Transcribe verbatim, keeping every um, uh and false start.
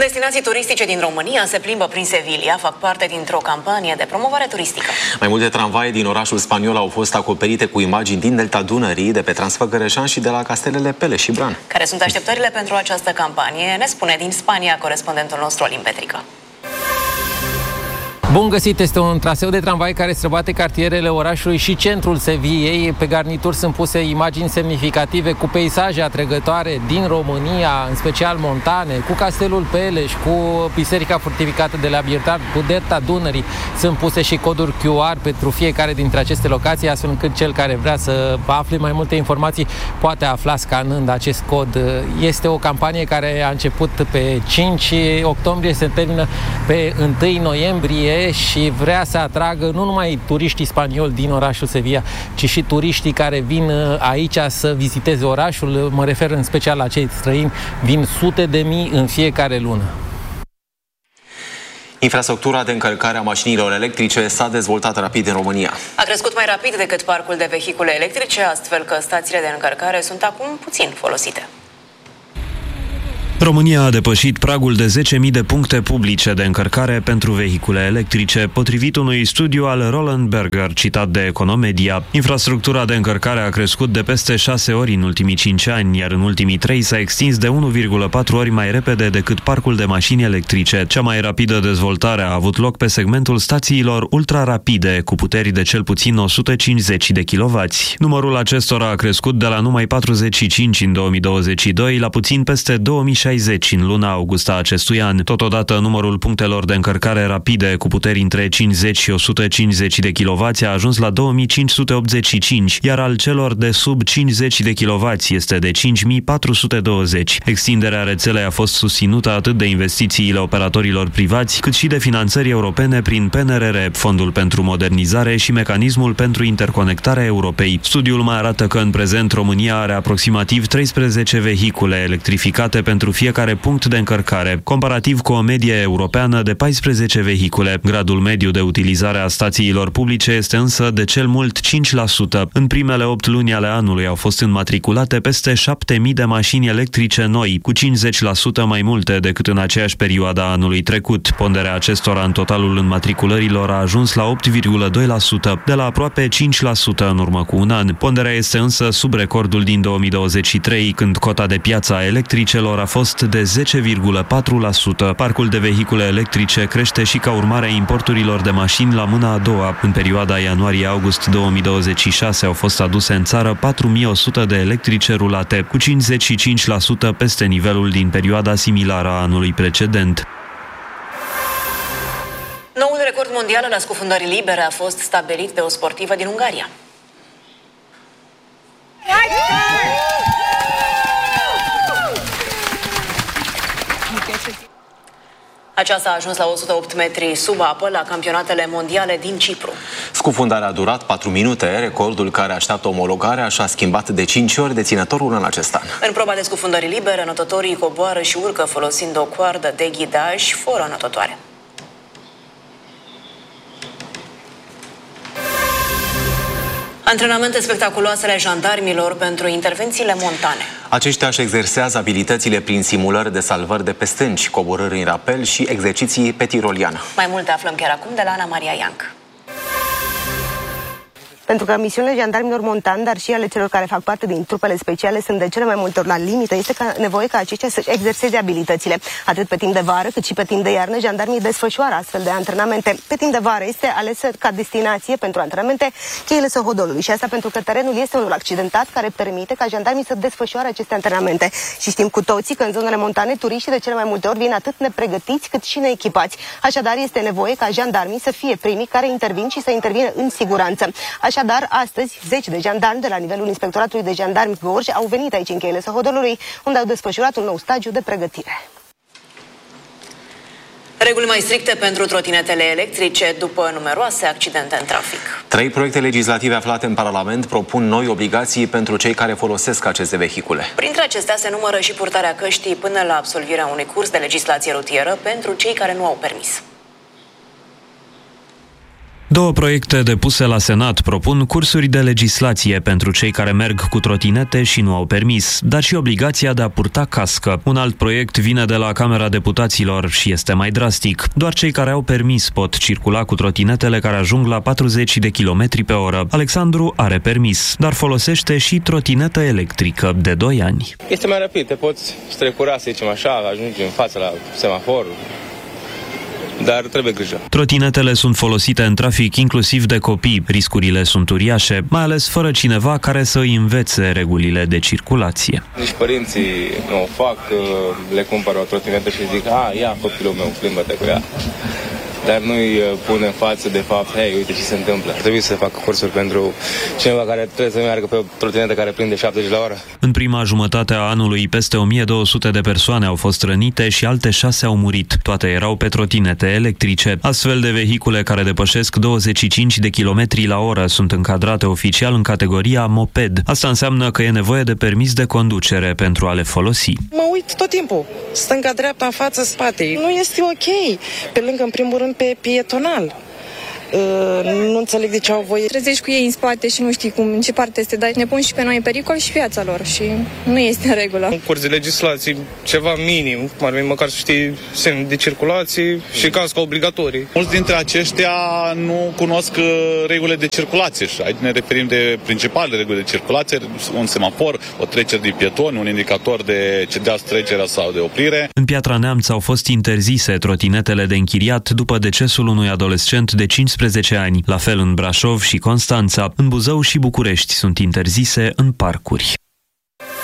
Destinații turistice din România se plimbă prin Sevilla, fac parte dintr-o campanie de promovare turistică. Mai multe tramvaie din orașul spaniol au fost acoperite cu imagini din Delta Dunării, de pe Transfăgărășan și de la castelele Peleș și Bran. Care sunt așteptările pentru această campanie? Ne spune din Spania corespondentul nostru Alin Petrică. Bun găsit, este un traseu de tramvai care străbate cartierele orașului și centrul Sevillei. Pe garnituri sunt puse imagini semnificative cu peisaje atrăgătoare din România, în special montane, cu castelul Peleș, cu biserica fortificată de la Birtar, cu Delta Dunării. Sunt puse și coduri Q R pentru fiecare dintre aceste locații, astfel încât cel care vrea să afle mai multe informații poate afla scanând acest cod. Este o campanie care a început pe cinci octombrie, se termină pe întâi noiembrie și vrea să atragă nu numai turiștii spanioli din orașul Sevilla, ci și turiștii care vin aici să viziteze orașul. Mă refer în special la cei străini, vin sute de mii în fiecare lună. Infrastructura de încărcare a mașinilor electrice s-a dezvoltat rapid în România. A crescut mai rapid decât parcul de vehicule electrice, astfel că stațiile de încărcare sunt acum puțin folosite. România a depășit pragul de zece mii de puncte publice de încărcare pentru vehicule electrice, potrivit unui studiu al Roland Berger, citat de Economedia. Infrastructura de încărcare a crescut de peste șase ori în ultimii cinci ani, iar în ultimii trei s-a extins de unu virgulă patru ori mai repede decât parcul de mașini electrice. Cea mai rapidă dezvoltare a avut loc pe segmentul stațiilor ultra-rapide, cu puteri de cel puțin o sută cincizeci de kilowați. Numărul acestora a crescut de la numai patruzeci și cinci în două mii douăzeci și doi la puțin peste două mii șaizeci în luna august a acestui an. Totodată, numărul punctelor de încărcare rapide cu puteri între cincizeci și o sută cincizeci de kilowați a ajuns la două mii cinci sute optzeci și cinci, iar al celor de sub cincizeci de kilowați este de cinci mii patru sute douăzeci. Extinderea rețelei a fost susținută atât de investițiile operatorilor privați, cât și de finanțări europene prin P N R R, Fondul pentru Modernizare și Mecanismul pentru Interconectarea Europei. Studiul mai arată că în prezent România are aproximativ treisprezece vehicule electrificate pentru fiecare punct de încărcare, comparativ cu o medie europeană de paisprezece vehicule. Gradul mediu de utilizare a stațiilor publice este însă de cel mult cinci la sută. În primele opt luni ale anului au fost înmatriculate peste șapte mii de mașini electrice noi, cu cincizeci la sută mai multe decât în aceeași perioadă a anului trecut. Ponderea acestora în totalul înmatriculărilor a ajuns la opt virgulă doi la sută, de la aproape cinci la sută în urmă cu un an. Ponderea este însă sub recordul din două mii douăzeci și trei, când cota de piață a electricelor a fost de zece virgulă patru la sută. Parcul de vehicule electrice crește și ca urmare a importurilor de mașini la mâna a doua. În perioada ianuarie-august două mii douăzeci și șase au fost aduse în țară patru mii o sută de electrice rulate, cu cincizeci și cinci la sută peste nivelul din perioada similară a anului precedent. Noul record mondial la scufundări libere a fost stabilit de o sportivă din Ungaria. Aceasta a ajuns la o sută opt metri sub apă la campionatele mondiale din Cipru. Scufundarea a durat patru minute, recordul care așteaptă omologarea și-a schimbat de cinci ori deținătorul în acest an. În proba de scufundări libere, notătorii coboară și urcă folosind o coardă de ghidaj fără notătoare. Antrenamente spectaculoase ale jandarmilor pentru intervențiile montane. Aceștia își exersează abilitățile prin simulări de salvări de pe stânci, coborâri în rapel și exerciții pe tiroliană. Mai multe aflăm chiar acum de la Ana Maria Ianc. Pentru că misiunile jandarmilor montani, dar și ale celor care fac parte din trupele speciale, sunt de cele mai multe ori la limită, este ca nevoie ca aceștia să exerseze abilitățile. Atât pe timp de vară, cât și pe timp de iarnă, jandarmii desfășoară astfel de antrenamente. Pe timp de vară este alesă ca destinație pentru antrenamente Cheile Sohodolului și asta pentru că terenul este unul accidentat care permite ca jandarmii să desfășoare aceste antrenamente. Și știm cu toții că în zonele montane turiștii de cele mai multe ori vin atât nepregătiți cât și neechipați. Așadar este nevoie ca jandarmii să fie primii care intervin și să intervină în siguranță. Așadar, astăzi, zeci de jandarmi de la nivelul Inspectoratului de Jandarmi Gorj au venit aici în Cheile Sohodolului, unde au desfășurat un nou stagiu de pregătire. Reguli mai stricte pentru trotinetele electrice după numeroase accidente în trafic. Trei proiecte legislative aflate în Parlament propun noi obligații pentru cei care folosesc aceste vehicule. Printre acestea se numără și purtarea căștii până la absolvirea unui curs de legislație rutieră pentru cei care nu au permis. Două proiecte depuse la Senat propun cursuri de legislație pentru cei care merg cu trotinete și nu au permis, dar și obligația de a purta cască. Un alt proiect vine de la Camera Deputaților și este mai drastic. Doar cei care au permis pot circula cu trotinetele care ajung la patruzeci de kilometri pe oră. Alexandru are permis, dar folosește și trotinetă electrică de doi ani. Este mai rapid, te poți strecura, să zicem așa, ajungi în față la semafor. Dar trebuie grijă. Trotinetele sunt folosite în trafic inclusiv de copii. Riscurile sunt uriașe, mai ales fără cineva care să îi învețe regulile de circulație. Nici părinții nu o fac, le cumpără o trotinetă și zic, a, ia copilul meu, plimbă-te cu ea. Dar nu-i pune în față de fapt, hei, uite ce se întâmplă. Trebuie să facă cursuri pentru cineva care trebuie să meargă pe o trotinetă care prinde șaptezeci la oră. În prima jumătate a anului, peste o mie două sute de persoane au fost rănite și alte șase au murit. Toate erau pe trotinete electrice. Astfel de vehicule care depășesc douăzeci și cinci de kilometri la oră sunt încadrate oficial în categoria moped. Asta înseamnă că e nevoie de permis de conducere pentru a le folosi. Mă uit tot timpul, stânga, dreapta, în față, spate. Nu este ok. Pe lângă, în primul rând, pe pietonal. Uh, nu înțeleg de ce au voie. Trezești cu ei în spate și nu știi cum, în ce parte este, dar ne pun și pe noi în pericol și viața lor și nu este în regulă. În curs de legislație, ceva minim, ar fi măcar să știi semn de circulație și casca obligatorii. Mulți dintre aceștia nu cunosc regulile de circulație și aici ne referim de principalele reguli de circulație, un semafor, o trecere de pietoni, un indicator de cedeați trecerea sau de oprire. În Piatra Neamț au fost interzise trotinetele de închiriat după decesul unui adolescent de cincisprezece ani. La fel în Brașov și Constanța, în Buzău și București sunt interzise în parcuri.